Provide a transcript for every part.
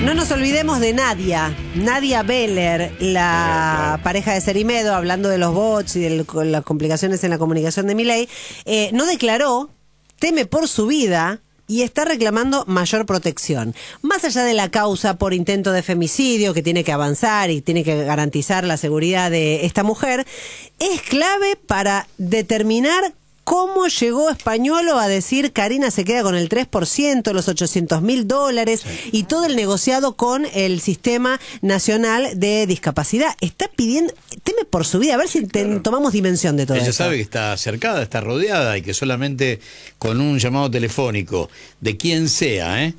No nos olvidemos de Nadia Beller, la pareja de Cerimedo, hablando de los bots y de las complicaciones en la comunicación de Milei. No declaró, teme por su vida y está reclamando mayor protección. Más allá de la causa por intento de femicidio, que tiene que avanzar y tiene que garantizar la seguridad de esta mujer, es clave para determinar cómo llegó Españolo a decir Karina se queda con el 3%, los $800.000 y todo el negociado con el Sistema Nacional de Discapacidad. Está pidiendo, teme por su vida, a ver si tomamos dimensión de todo eso. Ella sabe que está cercada, está rodeada y que solamente con un llamado telefónico de quien sea,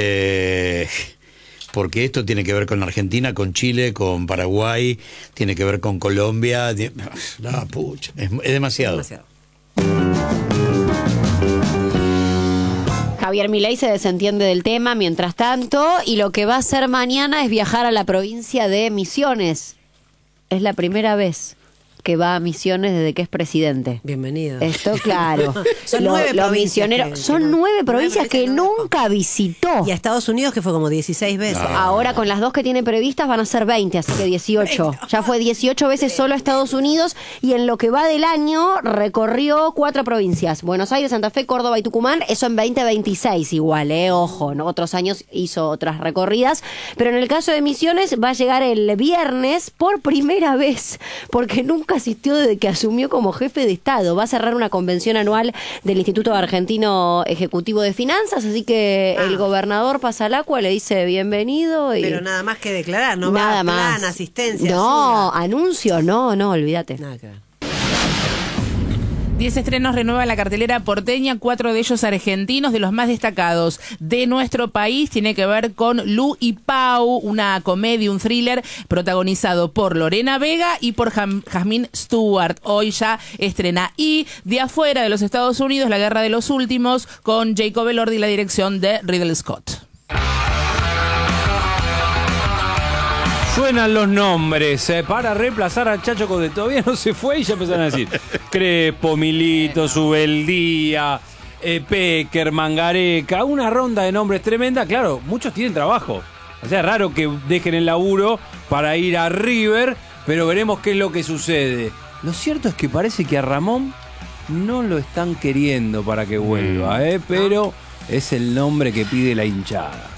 porque esto tiene que ver con Argentina, con Chile, con Paraguay, tiene que ver con Colombia. No, pucha, es demasiado. Javier Milei se desentiende del tema mientras tanto y lo que va a hacer mañana es viajar a la provincia de Misiones. Es la primera vez que va a Misiones desde que es presidente. Bienvenido. Esto, claro. Son 9 los provincias. misioneros, son 9 provincias que nunca visitó. Y a Estados Unidos, que fue como 16 veces. Ahora con las 2 que tiene previstas van a ser 20, así que 18. Ya fue 18 veces solo a Estados Unidos y en lo que va del año recorrió 4 provincias. Buenos Aires, Santa Fe, Córdoba y Tucumán. Eso en 2026 igual, ojo, ¿no? Otros años hizo otras recorridas. Pero en el caso de Misiones va a llegar el viernes por primera vez, porque nunca asistió desde que asumió como jefe de Estado. Va a cerrar una convención anual del Instituto Argentino Ejecutivo de Finanzas, así que el gobernador Pasalacqua le dice bienvenido. Pero nada más que declarar, no nada va más. plan, asistencia. No, ayuda. anuncio, no, olvídate. Nada que ver. 10 estrenos renuevan la cartelera porteña, 4 de ellos argentinos. De los más destacados de nuestro país tiene que ver con Lu y Pau, una comedia, un thriller protagonizado por Lorena Vega y por Jasmine Stewart. Hoy ya estrena. Y de afuera de los Estados Unidos, La Guerra de los Últimos, con Jacob Elordi y la dirección de Ridley Scott. Suenan los nombres para reemplazar a Chacho Coudet. Todavía no se fue y ya empezaron a decir Crespo, Milito, Subeldía, Peckerman, Gareca. Una ronda de nombres tremenda. Claro, muchos tienen trabajo. O sea, es raro que dejen el laburo para ir a River, pero veremos qué es lo que sucede. Lo cierto es que parece que a Ramón no lo están queriendo para que vuelva, pero es el nombre que pide la hinchada.